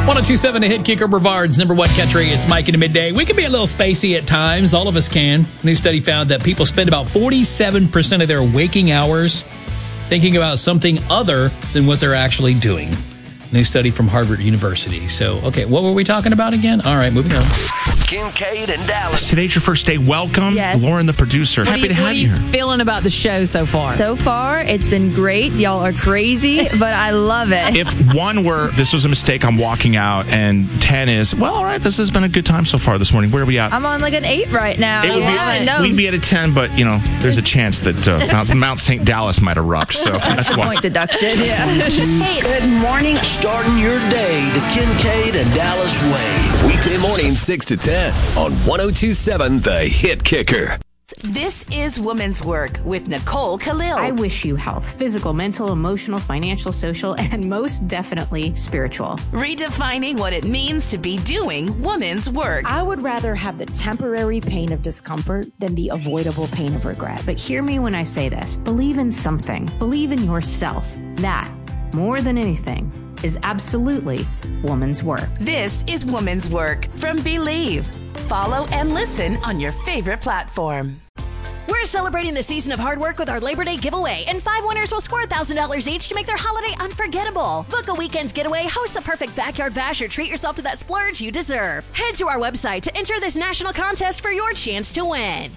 1027 The Hit Kicker, Brevard's number one country. It's Mike in the Midday. We can be a little spacey at times. All of us can. A new study found that people spend about 47% of their waking hours thinking about something other than what they're actually doing. New study from Harvard University. So, okay, what were we talking about again? All right, moving on. Kincaid and Dallas. Today's your first day. Welcome. Yes. Lauren, the producer. Happy to have you here. What are you feeling about the show so far? So far, it's been great. Y'all are crazy, but I love it. If 1 were, this was a mistake, I'm walking out, and 10 is, well, all right, this has been a good time so far this morning. Where are we at? I'm on like an 8 right now. We'd be at a 10, but, there's a chance that Mount St. Dallas might erupt. So that's why. Point deduction. Yeah. Hey, good morning. Starting your day the Kincaid and Dallas way. Weekday morning, 6 to 10 on 1027 The Hit Kicker. This is Woman's Work with Nicole Khalil. I wish you health, physical, mental, emotional, financial, social, and most definitely spiritual. Redefining what it means to be doing woman's work. I would rather have the temporary pain of discomfort than the avoidable pain of regret. But hear me when I say this. Believe in something. Believe in yourself. That, more than anything, is absolutely woman's work. This is Woman's Work from Believe. Follow and listen on your favorite platform. We're celebrating the season of hard work with our Labor Day giveaway, and 5 winners will score $1,000 each to make their holiday unforgettable. Book a weekend getaway, host the perfect backyard bash, or treat yourself to that splurge you deserve. Head to our website to enter this national contest for your chance to win.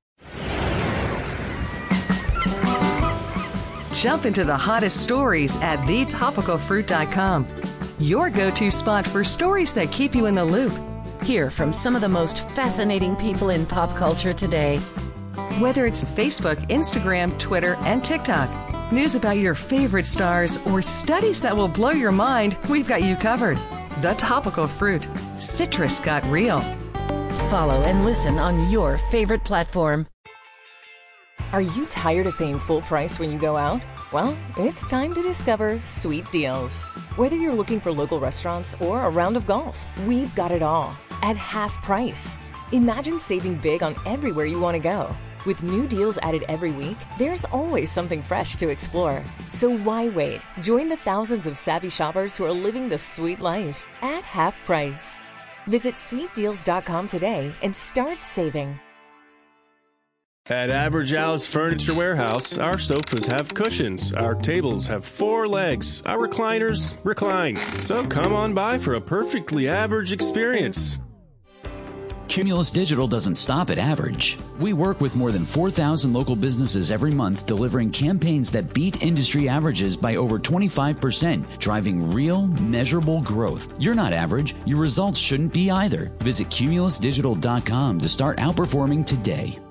Jump into the hottest stories at thetopicalfruit.com. Your go-to spot for stories that keep you in the loop. Hear from some of the most fascinating people in pop culture today. Whether it's Facebook, Instagram, Twitter, and TikTok, news about your favorite stars, or studies that will blow your mind, we've got you covered. The Topical Fruit. Citrus got real. Follow and listen on your favorite platform. Are you tired of paying full price when you go out? Well, it's time to discover Sweet Deals. Whether you're looking for local restaurants or a round of golf, we've got it all at half price. Imagine saving big on everywhere you want to go. With new deals added every week, there's always something fresh to explore. So why wait? Join the thousands of savvy shoppers who are living the sweet life at half price. Visit sweetdeals.com today and start saving. At Average Al's Furniture Warehouse, our sofas have cushions, our tables have 4 legs, our recliners recline. So come on by for a perfectly average experience. Cumulus Digital doesn't stop at average. We work with more than 4,000 local businesses every month, delivering campaigns that beat industry averages by over 25%, driving real, measurable growth. You're not average. Your results shouldn't be either. Visit cumulusdigital.com to start outperforming today.